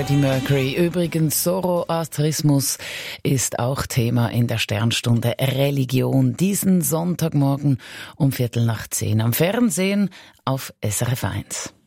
Freddie Mercury. Übrigens, Zoroastrismus ist auch Thema in der Sternstunde Religion. Diesen Sonntagmorgen um 10:15 am Fernsehen auf SRF 1.